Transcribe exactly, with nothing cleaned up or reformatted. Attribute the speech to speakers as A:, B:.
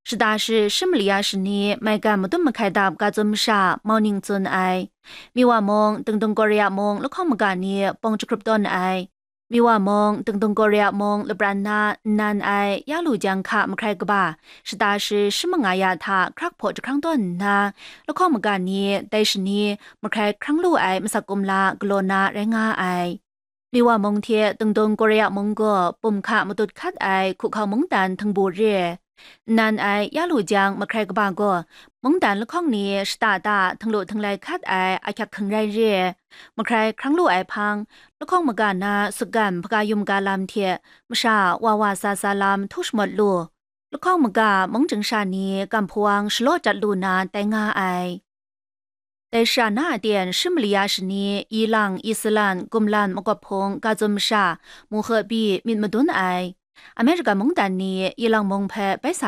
A: 是大是什么里亚是你买干么都没开打噶怎么啥毛宁尊爱，มีว่ามองตึงตึงกอริยามองแล้วข้อมกันนี้ปองจะครบต้นไอมีว่ามองตึงตึงกอริยามองแล้วปรานานันไอยาลูจังค่ะมาใครก็บ่า是大是什么งายาทาครักพอจะครั้งต้นนะแล้วข้อมกันนี้ได้ชนี้มาใครครั้งลู่ไอมาสักกุมลากโลนาแรงาไอมีว่ามองเทียตึงตึงกอริยามองก็ปุ่มค่ะมาตุดคัดไอคุกเขามองตันทั้งบูเร่นันไอยาลูจังมาใครก็บ่าก็มองตันละข้องนี้สตาตาทั้งโลทั้งไรคัดไออาคักขังไรเร่มาใครครั้งลู่ไอพังละข้องมากานาสุกันพกายุมกาลามเทียมชาวาวาซาซาลามทุชหมดลูละข้องมากามองจึงชานีกำพวงชโลจัดลูนาแต่งาไอแต่ชาหน้าเดียนชิมลียาชนี伊朗伊斯兰กุมลานมกพงกาจุมชามูเฮบีมินมดุนไออเมริกามงดันนี้伊朗มงแพไป